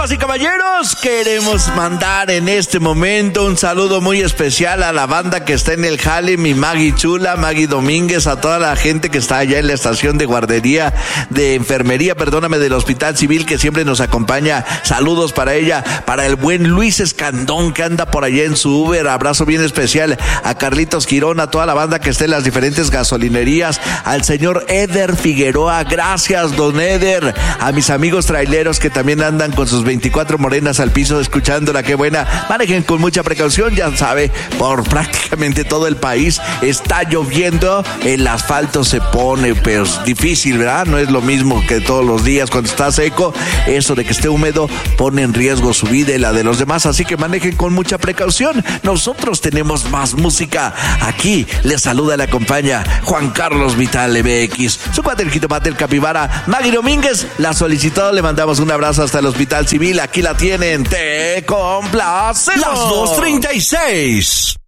Damas y caballeros, queremos mandar en este momento un saludo muy especial a la banda que está en el jale, mi Maggie chula, Maggie Domínguez, a toda la gente que está allá en la estación de guardería, de enfermería, del Hospital Civil, que siempre nos acompaña. Saludos para ella, para el buen Luis Escandón, que anda por allá en su Uber. Abrazo bien especial a Carlitos Quirón, a toda la banda que está en las diferentes gasolinerías, al señor Eder Figueroa, gracias don Eder, a mis amigos traileros que también andan con sus 24 morenas al piso escuchándola, qué buena. Manejen con mucha precaución, ya sabe, por prácticamente todo el país está lloviendo, el asfalto se pone pues difícil, ¿verdad? No es lo mismo que todos los días cuando está seco. Eso de que esté húmedo pone en riesgo su vida y la de los demás, así que manejen con mucha precaución. Nosotros tenemos más música. Aquí les saluda, le acompaña Juan Carlos Vital MX, su cuate el jitomate, el capibara, Maggie Domínguez, la solicitó, le mandamos un abrazo hasta el Hospital Civil. Aquí la tienen, te complacemos. Las 2:36.